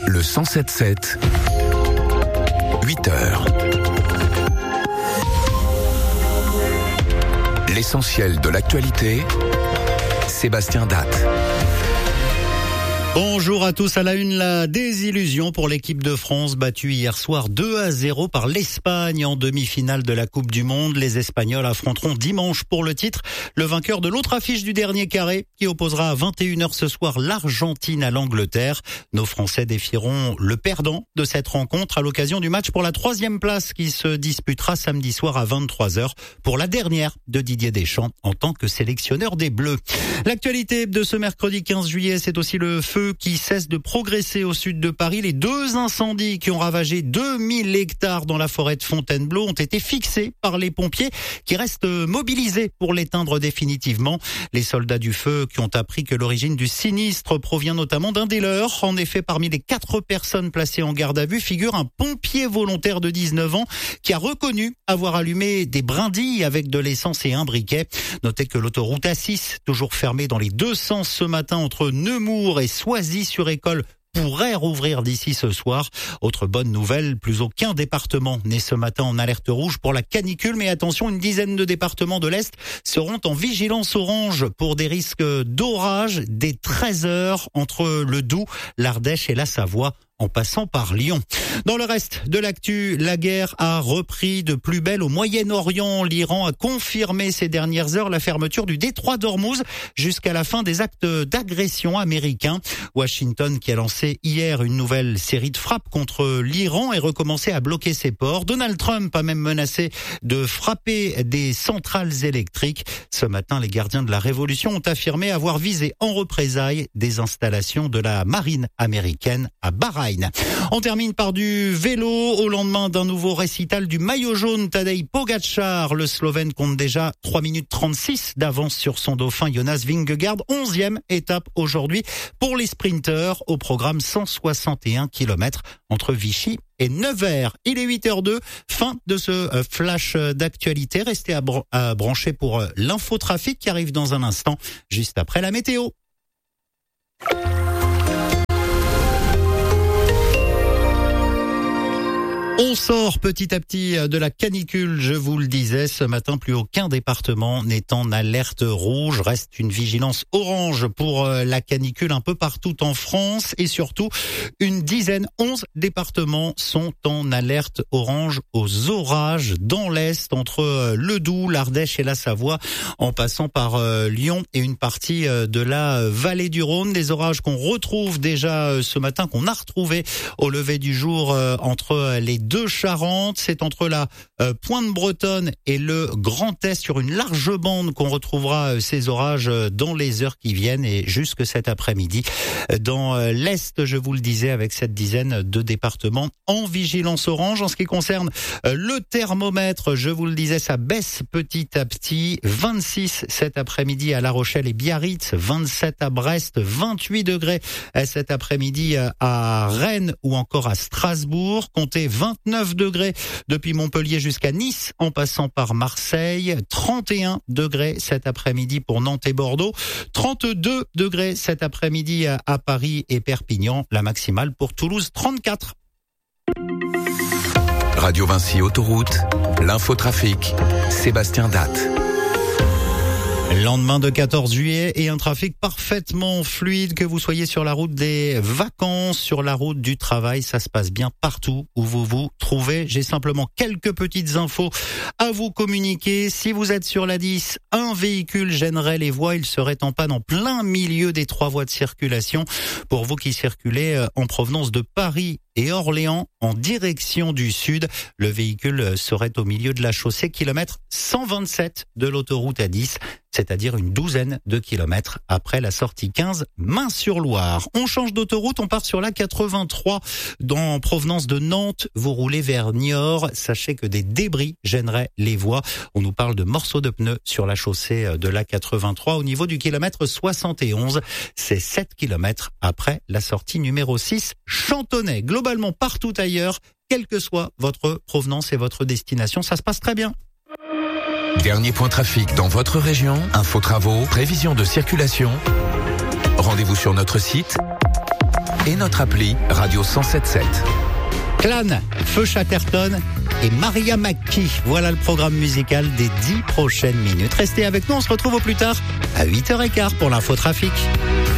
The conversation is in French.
Le 107.7, 8h. L'essentiel de l'actualité, Sébastien Datte. Bonjour à tous. À la une, la désillusion pour l'équipe de France battue hier soir 2-0 par l'Espagne en demi-finale de la Coupe du Monde. Les Espagnols affronteront dimanche pour le titre le vainqueur de l'autre affiche du dernier carré qui opposera à 21h ce soir l'Argentine à l'Angleterre. Nos Français défieront le perdant de cette rencontre à l'occasion du match pour la 3e place qui se disputera samedi soir à 23h pour la dernière de Didier Deschamps en tant que sélectionneur des Bleus. L'actualité de ce mercredi 15 juillet, c'est aussi le feu qui cesse de progresser au sud de Paris. Les 2 incendies qui ont ravagé 2000 hectares dans la forêt de Fontainebleau ont été fixés par les pompiers qui restent mobilisés pour l'éteindre définitivement. Les soldats du feu qui ont appris que l'origine du sinistre provient notamment d'un des leurs. En effet, parmi les 4 personnes placées en garde à vue figure un pompier volontaire de 19 ans qui a reconnu avoir allumé des brindilles avec de l'essence et un briquet. Notez que l'autoroute A6, toujours fermée dans les 2 sens ce matin entre Nemours et Soisy-sur-École, pourrait rouvrir d'ici ce soir. Autre bonne nouvelle, plus aucun département n'est ce matin en alerte rouge pour la canicule, mais attention, une dizaine de départements de l'Est seront en vigilance orange pour des risques d'orage dès 13h entre le Doubs, l'Ardèche et la Savoie, en passant par Lyon. Dans le reste de l'actu, la guerre a repris de plus belle au Moyen-Orient. L'Iran a confirmé ces dernières heures la fermeture du détroit d'Ormuz jusqu'à la fin des actes d'agression américains. Washington, qui a lancé hier une nouvelle série de frappes contre l'Iran, et recommencé à bloquer ses ports. Donald Trump a même menacé de frapper des centrales électriques. Ce matin, les gardiens de la révolution ont affirmé avoir visé en représailles des installations de la marine américaine à Bahreïn. On termine par du vélo. Au lendemain d'un nouveau récital du maillot jaune, Tadej Pogačar, le Slovène, compte déjà 3 minutes 36 d'avance sur son dauphin Jonas Vingegaard. 11e étape aujourd'hui pour les sprinteurs, au programme 161 km entre Vichy et Nevers. Il est 8h02, fin de ce flash d'actualité. Restez à brancher pour l'infotrafic qui arrive dans un instant, juste après la météo. On sort petit à petit de la canicule, je vous le disais. Ce matin, plus aucun département n'est en alerte rouge. Reste une vigilance orange pour la canicule un peu partout en France. Et surtout, 11 départements sont en alerte orange aux orages dans l'Est, entre le Doubs, l'Ardèche et la Savoie, en passant par Lyon et une partie de la vallée du Rhône. Des orages qu'on retrouve déjà ce matin, qu'on a retrouvés au lever du jour entre les 2 Charentes. C'est entre la Pointe-Bretonne et le Grand Est sur une large bande qu'on retrouvera ces orages dans les heures qui viennent et jusque cet après-midi. Dans l'Est, je vous le disais, avec cette dizaine de départements en vigilance orange. En ce qui concerne le thermomètre, je vous le disais, ça baisse petit à petit. 26 cet après-midi à La Rochelle et Biarritz, 27 à Brest, 28 degrés cet après-midi à Rennes ou encore à Strasbourg. Comptez 29 degrés depuis Montpellier jusqu'à Nice, en passant par Marseille. 31 degrés cet après-midi pour Nantes et Bordeaux. 32 degrés cet après-midi à Paris et Perpignan. La maximale pour Toulouse, 34. Radio Vinci Autoroute, l'infotrafic, Sébastien Datte. Lendemain de 14 juillet et un trafic parfaitement fluide, que vous soyez sur la route des vacances, sur la route du travail, ça se passe bien partout où vous vous trouvez. J'ai simplement quelques petites infos à vous communiquer. Si vous êtes sur la 10, un véhicule gênerait les voies, il serait en panne en plein milieu des 3 voies de circulation. Pour vous qui circulez en provenance de Paris et Orléans en direction du sud, le véhicule serait au milieu de la chaussée, kilomètre 127 de l'autoroute A10, c'est-à-dire une douzaine de kilomètres après la sortie 15 Main-sur-Loire. On change d'autoroute, on part sur la 83 en provenance de Nantes. Vous roulez vers Niort, sachez que des débris gêneraient les voies. On nous parle de morceaux de pneus sur la chaussée de la 83 au niveau du kilomètre 71. C'est 7 kilomètres après la sortie numéro 6 Chantonnay. Globalement partout ailleurs, quelle que soit votre provenance et votre destination, ça se passe très bien. Dernier point trafic dans votre région, info travaux, prévision de circulation. Rendez-vous sur notre site et notre appli Radio 107.7. Clan, Feu Chatterton et Maria McKee. Voilà le programme musical des 10 prochaines minutes. Restez avec nous, on se retrouve au plus tard à 8h15 pour l'infotrafic.